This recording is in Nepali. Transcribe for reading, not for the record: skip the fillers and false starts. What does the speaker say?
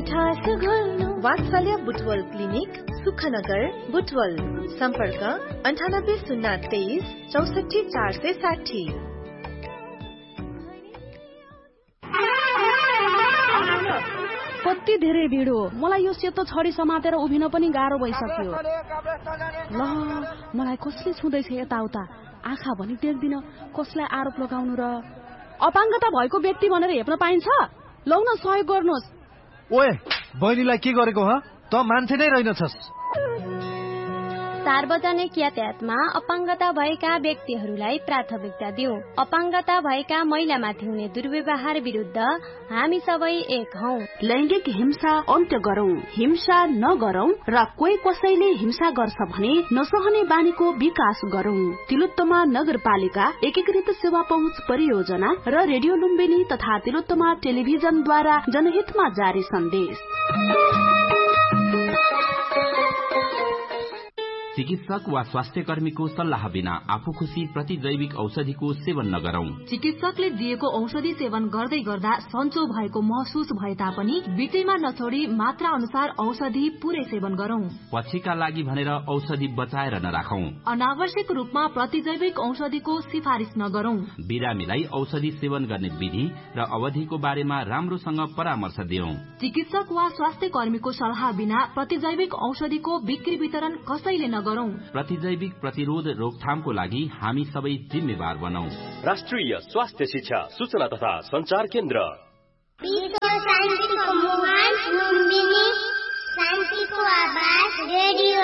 मिठास घोल्नु। वात्सल्य बुटवल क्लिनिक, सुखनगर, बुटवल। सम्पर्क 98 023 64 460। कति धेरै भिड हो। मलाई यो सेतो छडी समातेर उभिन पनि गाह्रो भइसक्यो। ल मलाई कसले छुँदैछ यताउता, आँखा भनी देख्दिन, कसलाई आरोप लगाउनु र। अपाङ्गता भएको व्यक्ति भनेर हेप्न पाइन्छ? लौ न सहयोग गर्नुहोस्। ओए बहिनीलाई के गरेको ह? त मान्छे नै रहेनछस्। सार्वजनिक यातायातमा अपाङ्गता भएका व्यक्तिहरूलाई प्राथमिकता दिउँ। अपाङ्गता भएका महिलामाथि हुने दुर्व्यवहार विरुद्ध हामी सबै एक हौं। लैंगिक हिंसा अन्त्य गरौं, हिंसा नगरौं र कोही कसैले हिंसा गर्छ भने नसहने बानीको विकास गरौं। तिलोत्तमा नगरपालिका एकीकृत सेवा पहुँच परियोजना र रेडियो लुम्बिनी तथा तिलोत्तमा टेलिभिजनद्वारा जनहितमा जारी सन्देश। चिकित्सक वा स्वास्थ्य कर्मीको सल्लाह बिना आफू खुशी प्रतिजैविक औषधिको सेवन नगरौं। चिकित्सकले दिएको औषधि सेवन गर्दै गर्दा सन्चो भएको महसुस भए तापनि बिचैमा नछोडी मात्रा अनुसार औषधि पूरै सेवन गरौं। पछिका लागि भनेर औषधि बचाएर नराखौं। अनावश्यक रूपमा प्रतिजैविक औषधिको सिफारिस नगरौं। बिरामीलाई औषधि सेवन गर्ने विधि र अवधिको बारेमा राम्रोसँग परामर्श दियौं। चिकित्सक वा स्वास्थ्य कर्मीको सल्लाह बिना प्रतिजैविक औषधिको बिक्री वितरण कसैले नगरौं। प्रतिजैविक प्रतिरोध रोकथामको लागि हामी सबै जिम्मेवार बनौं। राष्ट्रिय स्वास्थ्य शिक्षा सूचना तथा संचार केन्द्र। शान्तिको मुहान लुम्बिनी, शान्तिको आवाज रेडियो